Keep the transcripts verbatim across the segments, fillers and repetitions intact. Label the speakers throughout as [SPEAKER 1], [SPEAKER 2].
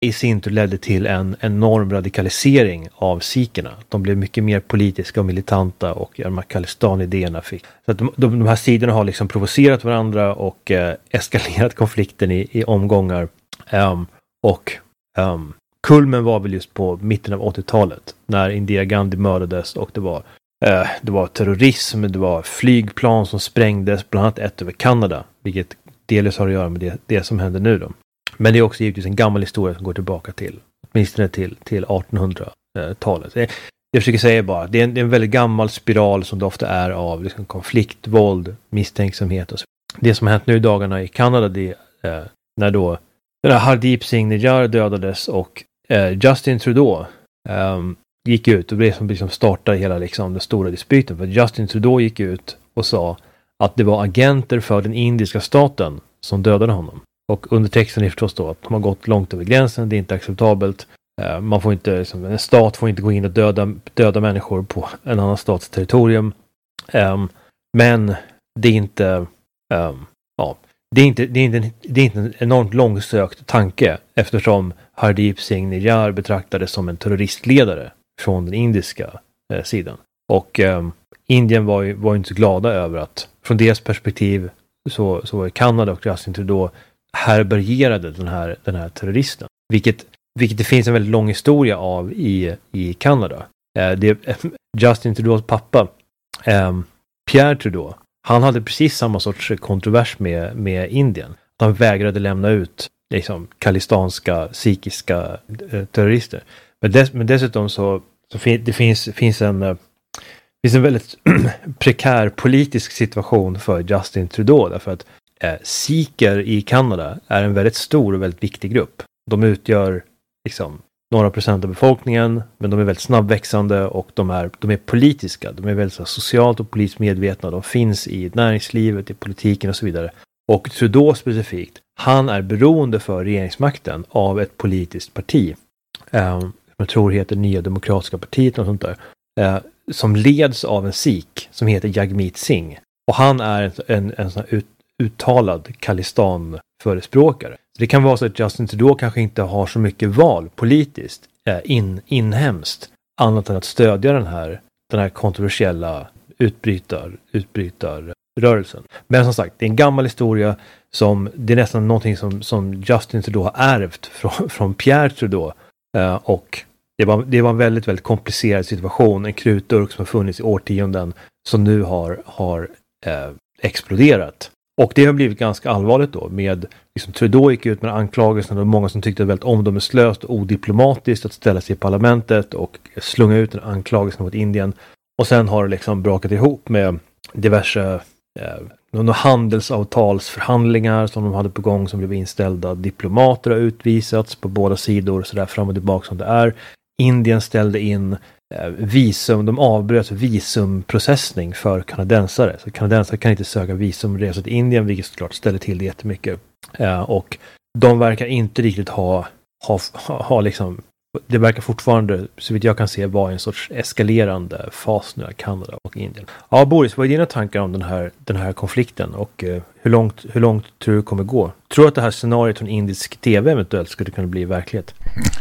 [SPEAKER 1] i sin tur ledde till en enorm radikalisering av sikherna. De blev mycket mer politiska och militanta och de här Khalistan-idéerna fick. Så att de, de, de här sidorna har liksom provocerat varandra och eh, eskalerat konflikten i, i omgångar. Um, och um, kulmen var väl just på mitten av åttiotalet när Indira Gandhi mördades och det var, eh, det var terrorism, det var flygplan som sprängdes, bland annat ett över Kanada, vilket delvis har att göra med det, det som händer nu då. Men det är också givetvis en gammal historia som går tillbaka till, åtminstone till, till artonhundratalet. Jag, jag försöker säga bara, det är, en, det är en väldigt gammal spiral som det ofta är av liksom konflikt, våld, misstänksamhet och så. Det som har hänt nu i dagarna i Kanada, det är eh, när då den här Hardeep Singh Nijjar dödades och eh, Justin Trudeau eh, gick ut och det som liksom startade hela liksom, den stora dispyten. För Justin Trudeau gick ut och sa att det var agenter för den indiska staten som dödade honom. Och undertexten är förstås då att de har gått långt över gränsen, det är inte acceptabelt. Eh, man får inte, liksom, en stat får inte gå in och döda, döda människor på en annan stats territorium. Eh, men det är inte, eh, ja, det är inte, det är inte, det är inte en enormt långsökt tanke eftersom Hardeep Singh Nijjar betraktades som en terroristledare från den indiska eh, sidan. Och eh, Indien var ju, var ju inte så glada över att från deras perspektiv så, så var Kanada och Justin Trudeau härbärgerade den här, den här terroristen. Vilket, vilket det finns en väldigt lång historia av i, i Kanada. Eh, det, Justin Trudeaus pappa, eh, Pierre Trudeau, han hade precis samma sorts kontrovers med, med Indien. Han vägrade lämna ut liksom, khalistanska, sikhiska eh, terrorister. Men, dess, men dessutom så, så fin, det finns, finns en eh, finns en väldigt prekär politisk situation för Justin Trudeau därför att eh, sikher i Kanada är en väldigt stor och väldigt viktig grupp. De utgör liksom några procent av befolkningen, men de är väldigt snabbväxande och de är, de är politiska. De är väldigt så, socialt och politiskt medvetna. De finns i näringslivet, i politiken och så vidare. Och Trudeau specifikt, han är beroende för regeringsmakten av ett politiskt parti. Eh, jag tror det heter Nya Demokratiska partiet och sånt där. Eh, som leds av en sikh som heter Jagmeet Singh. Och han är en, en, en sån ut, uttalad Khalistan-förespråkare. Så det kan vara så att Justin Trudeau kanske inte har så mycket val politiskt eh, in, inhemskt annat än att stödja den här, den här kontroversiella utbrytar, utbrytarrörelsen. Men som sagt, det är en gammal historia som det är nästan någonting som, som Justin Trudeau har ärvt från, från Pierre Trudeau eh, och Det var, det var en väldigt, väldigt komplicerad situation. En krutdurk som har funnits i årtionden som nu har, har eh, exploderat. Och det har blivit ganska allvarligt då. Med, liksom, Trudeau gick ut med anklagelsen och många som tyckte det var väldigt omdömeslöst och odiplomatiskt att ställa sig i parlamentet och slunga ut en anklagelse mot Indien. Och sen har det liksom brakat ihop med diverse eh, några handelsavtalsförhandlingar som de hade på gång som blev inställda. Diplomater har utvisats på båda sidor så där fram och tillbaka som det är. Indien ställde in eh, visum, de avbröt visumprocessning för kanadensare. Så kanadensare kan inte söka visumresa till Indien, vilket såklart ställer till det jättemycket. Eh, och de verkar inte riktigt ha, ha, ha, ha liksom, det verkar fortfarande, så vitt jag kan se, vara en sorts eskalerande fas nu av Kanada och Indien. Ja, Boris, vad är dina tankar om den här, den här konflikten och eh, hur, långt, hur långt tror du kommer gå? Tror du att det här scenariot från indisk tv eventuellt skulle kunna bli verklighet?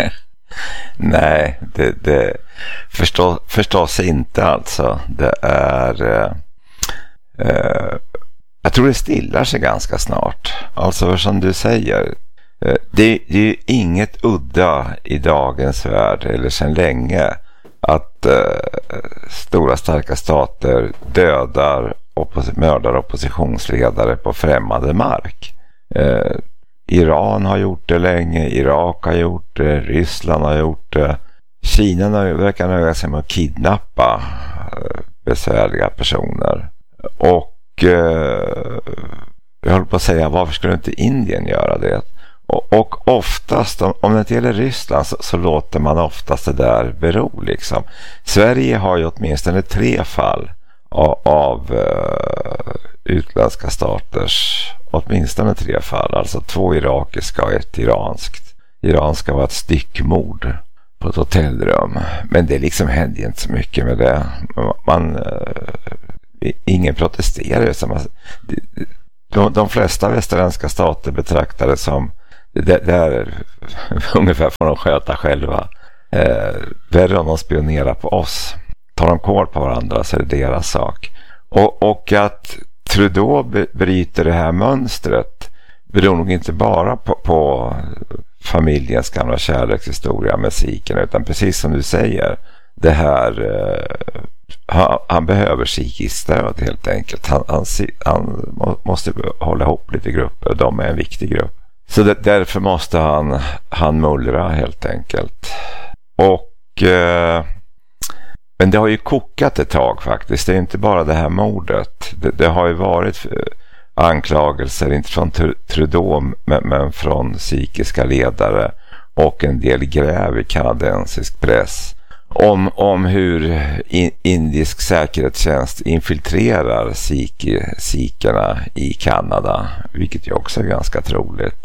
[SPEAKER 2] Nej, det, det förstå, förstås inte alltså. Det är eh, eh, jag tror det stillar sig ganska snart. Alltså som du säger, eh, det, det är ju inget udda i dagens värld eller sedan länge att eh, stora starka stater dödar oppos- mördar oppositionsledare på främmande mark. Eh, Iran har gjort det länge, Irak har gjort det, Ryssland har gjort det. Kina verkar nöja sig med att kidnappa besvärliga personer. Och eh, jag håller på att säga, varför skulle inte Indien göra det? Och, och oftast, om, om det inte gäller Ryssland så, så låter man oftast det där bero liksom. Sverige har ju åtminstone tre fall av, av uh, utländska staters, åtminstone tre fall, alltså två irakiska och ett iranskt. Iranska var ett styckmord på ett hotellrum, men det liksom hände inte så mycket med det. Man, uh, ingen protesterar. Så man, de, de flesta västerländska stater betraktar det som det, det är ungefär får de sköta själva. Eh, värre om de spionerar på oss. Tar de koll på varandra så är det deras sak. Och, och att Trudeau bryter det här mönstret beror nog inte bara på, på familjens gamla kärlekshistoria med sikherna, utan precis som du säger, det här eh, han, han behöver sikhiskt stöd helt enkelt. Han, han, han måste hålla ihop lite grupper, de är en viktig grupp. Så det, därför måste han, han mullra helt enkelt. Och eh, men det har ju kokat ett tag faktiskt. Det är inte bara det här mordet. Det, det har ju varit anklagelser, inte från Trudeau men, men från sikhiska ledare och en del gräv i kanadensisk press om, om hur in, indisk säkerhetstjänst infiltrerar sikh, sikherna i Kanada, vilket ju också är ganska troligt.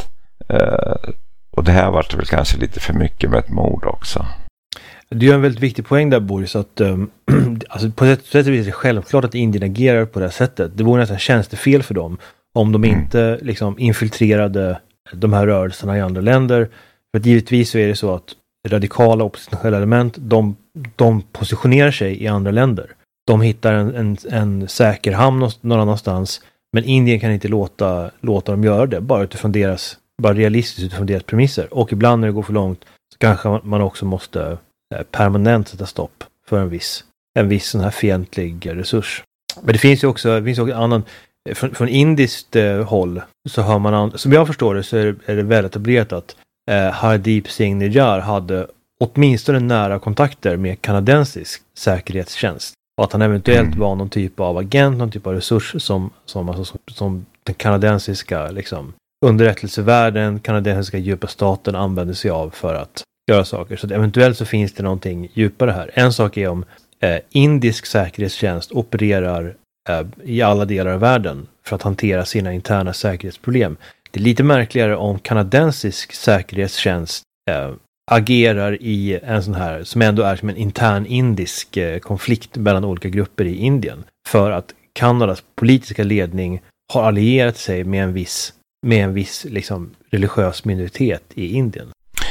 [SPEAKER 2] Uh, och det här var det väl kanske lite för mycket med ett mord också.
[SPEAKER 1] Det är en väldigt viktig poäng där, Boris, att um, alltså på sätt och vis är det självklart att Indien agerar på det här sättet. Det vore nästan tjänstefel för dem om de mm. inte liksom infiltrerade de här rörelserna i andra länder. För att givetvis så är det så att radikala oppositionella element, de, de positionerar sig i andra länder. De hittar en, en, en säker hamn någon annanstans, men Indien kan inte låta, låta dem göra det, bara utifrån deras, bara realistiskt utifrån deras premisser. Och ibland när det går för långt så kanske man också måste permanent sätta stopp för en viss en viss sån här fientlig resurs. Men det finns ju också, det finns också annan från, från indiskt eh, håll så har man an, som jag förstår det så är det, är det väl etablerat att eh, Hardeep Singh Nijjar hade åtminstone nära kontakter med kanadensisk säkerhetstjänst och att han eventuellt mm. var någon typ av agent, någon typ av resurs som, som, alltså, som, som den kanadensiska liksom, underrättelsevärlden, kanadensiska djupa staten använder sig av för att göra saker. Så eventuellt så finns det någonting djupare här. En sak är om eh, indisk säkerhetstjänst opererar eh, i alla delar av världen för att hantera sina interna säkerhetsproblem. Det är lite märkligare om kanadensisk säkerhetstjänst eh, agerar i en sån här, som ändå är som en intern indisk eh, konflikt mellan olika grupper i Indien. För att Kanadas politiska ledning har allierat sig med en viss, med en viss liksom, religiös minoritet i Indien.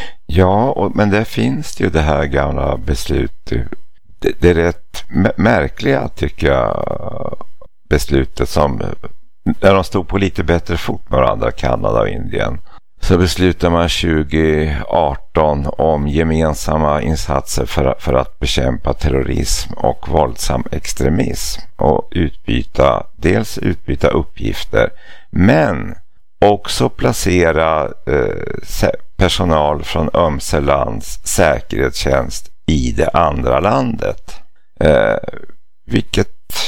[SPEAKER 2] Ja, och, men det finns ju det här gamla beslutet. Det, det är rätt märkliga tycker jag, beslutet som när de stod på lite bättre fot med varandra, Kanada och Indien. Så beslutar man tjugo arton om gemensamma insatser för, för att bekämpa terrorism och våldsam extremism och utbyta, dels utbyta uppgifter, men också placera eh, personal från ömse lands säkerhetstjänst i det andra landet. Eh, vilket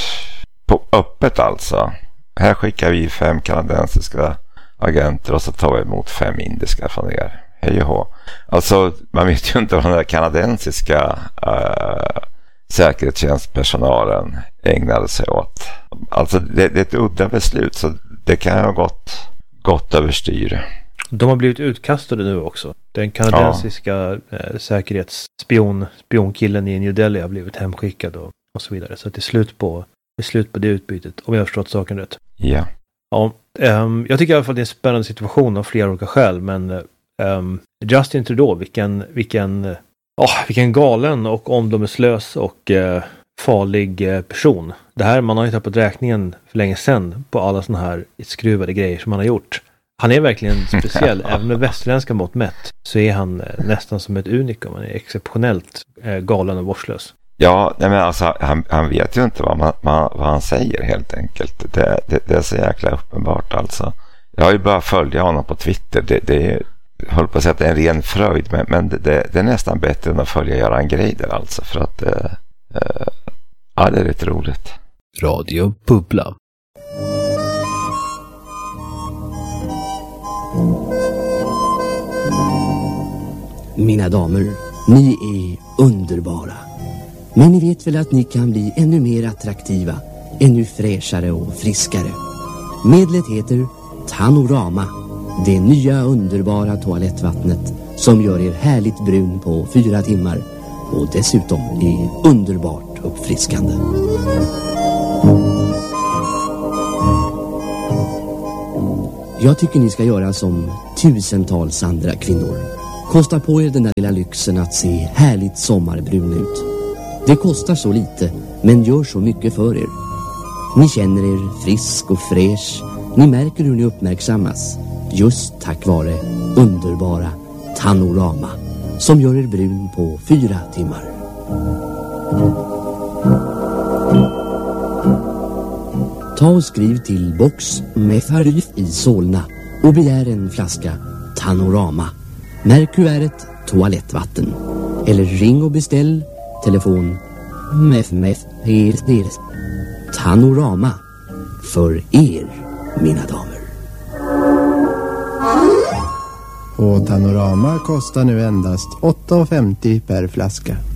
[SPEAKER 2] på öppet alltså. Här skickar vi fem kanadensiska agenter och så tar vi emot fem indiska från er. Hej och hå. Alltså man vet ju inte vad den där kanadensiska eh, säkerhetstjänstpersonalen ägnade sig åt. Alltså det, det är ett udda beslut så det kan ha gått gått överstyr.
[SPEAKER 1] De har blivit utkastade nu också. Den kanadensiska ja. eh, säkerhetsspion spionkillen i New Delhi har blivit hemskickad och, och så vidare. Så det är slut på, det är slut på det utbytet, om jag har förstått saken rätt.
[SPEAKER 2] Ja.
[SPEAKER 1] Ja um, jag tycker i alla fall det är en spännande situation av flera olika skäl, men um, Justin Trudeau, vilken, vilken, oh, vilken galen och omdömeslös och uh, farlig uh, person. Det här, man har ju tappat räkningen för länge sedan på alla såna här skruvade grejer som han har gjort. Han är verkligen speciell. Även med västerländska mått mätt så är han uh, nästan som ett unikum. Han är exceptionellt uh, galen och vårdslös.
[SPEAKER 2] Ja, nej men alltså, han, han vet ju inte vad, man, man, vad han säger helt enkelt. Det, det, det är så jäkla uppenbart alltså. Jag har ju bara följa honom på Twitter. Det, det är, jag håller på att säga att det är en ren fröjd, men, men det, det är nästan bättre än att följa Göran Greider alltså. För att eh, eh, ja, det är lite roligt.
[SPEAKER 3] Radio Bubbla. Mina damer, ni är underbara. Men ni vet väl att ni kan bli ännu mer attraktiva, ännu fräschare och friskare. Medlet heter Tanorama, det nya underbara toalettvattnet som gör er härligt brun på fyra timmar och dessutom är underbart uppfriskande. Jag tycker ni ska göra som tusentals andra kvinnor. Kosta på er den där lilla lyxen att se härligt sommarbrun ut. Det kostar så lite, men gör så mycket för er. Ni känner er frisk och fräsch. Ni märker hur ni uppmärksammas. Just tack vare underbara Tanorama, som gör er brun på fyra timmar. Ta och skriv till box Mefaryf i Solna och begär en flaska Tanorama. Märk kuvertet toalettvatten. Eller ring och beställ telefon mef mef er er. Tanorama för er, mina damer.
[SPEAKER 4] Och Tanorama kostar nu endast åtta femtio per flaska.